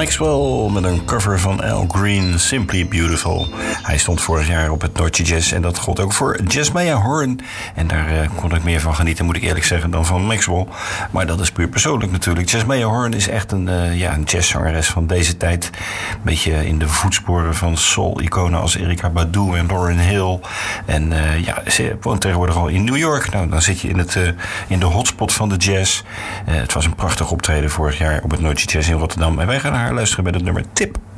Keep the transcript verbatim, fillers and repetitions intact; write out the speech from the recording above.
Maxwell met een cover van Al Green, Simply Beautiful. Hij stond vorig jaar op het Noordje Jazz en dat gold ook voor Jasmine Horn. En daar uh, kon ik meer van genieten, moet ik eerlijk zeggen, dan van Maxwell. Maar dat is puur persoonlijk natuurlijk. Jasmine Horn is echt een, uh, ja, een jazzzangeres van deze tijd. Een beetje in de voetsporen van soul-iconen als Erykah Badu en Lauryn Hill. En uh, ja, ze woont tegenwoordig al in New York. Nou, dan zit je in, het, uh, in de hotspot van de jazz. Uh, het was een prachtig optreden vorig jaar op het Noordje Jazz in Rotterdam. En wij gaan naar haar luisteren bij het nummer Tip.